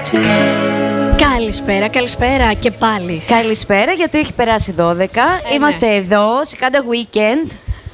Καλησπέρα, καλησπέρα και πάλι. Καλησπέρα, γιατί έχει περάσει 12. Είμαστε εδώ, Σικάντα Weekend.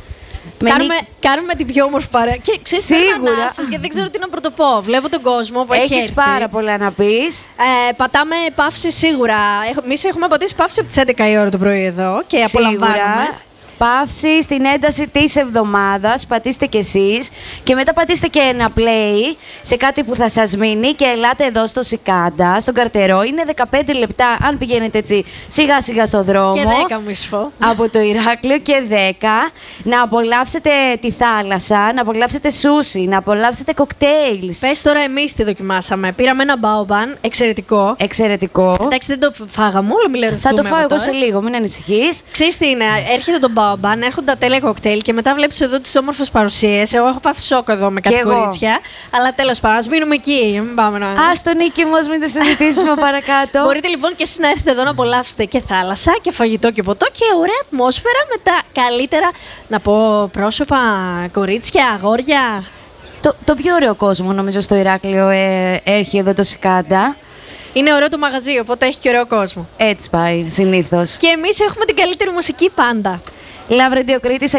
Κάνουμε την πιο όμορφη παρέα. Και ξέρεις, σίγουρα. γιατί δεν ξέρω τι να πρωτοπώ. Βλέπω τον κόσμο που έχει έρθει. Πάρα πολλά να πεις. Πατάμε παύση σίγουρα. Εμείς έχουμε πατήσει παύση από τις 11 η ώρα το πρωί εδώ και απολαμβάνουμε. Παύση στην ένταση της εβδομάδας. Πατήστε κι εσείς. Και μετά πατήστε και ένα play σε κάτι που θα σας μείνει. Και ελάτε εδώ στο Σικάντα, στον Καρτερό. Είναι 15 λεπτά, αν πηγαίνετε έτσι σιγά σιγά στο δρόμο. Και 10 μισφό. Από το Ηράκλειο και 10. Να απολαύσετε τη θάλασσα, να απολαύσετε σούσι, να απολαύσετε κοκτέιλς. Πες τώρα, εμείς τι δοκιμάσαμε. Πήραμε ένα μπάουμπαν, εξαιρετικό. Εξαιρετικό. Εντάξει, δεν το φάγαμε όλο, μην θα το φάω εγώ σε λίγο, μην ανησυχείς. Ξέρεις τι είναι, έρχεται το μπάουμπαν. Έρχονται τα τέλεια κοκτέιλ και μετά βλέπεις εδώ τις όμορφες παρουσίες. Εγώ έχω πάθει σοκ εδώ με κάτι κορίτσια. Αλλά τέλος πάντων, ας μείνουμε εκεί. Μην πάμε να. Άστο, Νίκη μου, μην το συζητήσουμε παρακάτω. Μπορείτε λοιπόν και εσείς να έρθετε εδώ να απολαύσετε και θάλασσα και φαγητό και ποτό και ωραία ατμόσφαιρα με τα καλύτερα, να πω, πρόσωπα, κορίτσια, αγόρια. Το πιο ωραίο κόσμο, νομίζω, στο Ηράκλειο έχει εδώ το Σικάντα. Είναι ωραίο το μαγαζί, οπότε έχει και ωραίο κόσμο. Έτσι πάει, συνήθως. Και εμείς έχουμε την καλύτερη μουσική πάντα. Love Radio Κρήτης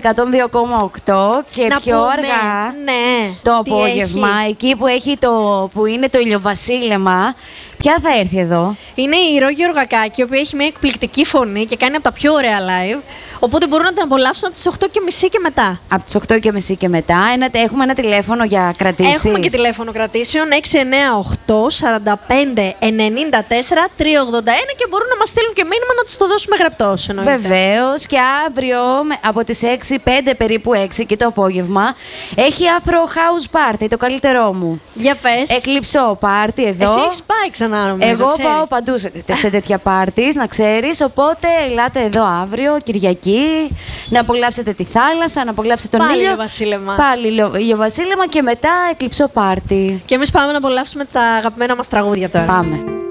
102,8 και να πιο πούμε, αργά ναι, το απόγευμα, εκεί που είναι το ηλιοβασίλεμα. Ποια θα έρθει εδώ? Είναι η Ρο Γεωργακάκη, η οποία έχει μια εκπληκτική φωνή και κάνει από τα πιο ωραία live. Οπότε μπορούν να την απολαύσουν από τις 8:30 και μετά. Από τις 8:30 και μετά. Έχουμε ένα τηλέφωνο για κρατήσεις. Έχουμε και τηλέφωνο κρατήσεων 698 45 94 381 και μπορούν να μας στείλουν και μήνυμα να τους το δώσουμε γραπτός. Βεβαίως. Και αύριο από τις 6-5 περίπου 6 και το απόγευμα έχει Afro House Party, το καλύτερό μου. Για πες. Εκλειψό party εδώ. Εσύ έχεις πάει ξανά, νομίζω. Εγώ πάω παντού σε τέτοια πάρτι, να ξέρεις. Οπότε ελάτε εδώ αύριο, Κυριακή, να απολαύσετε τη θάλασσα, να απολαύσετε τον ήλιο. Πάλι ηλιοβασίλεμα. Πάλι ηλιοβασίλεμα και μετά εκλειψό πάρτι. Και εμείς πάμε να απολαύσουμε τα αγαπημένα μας τραγούδια τώρα. Πάμε.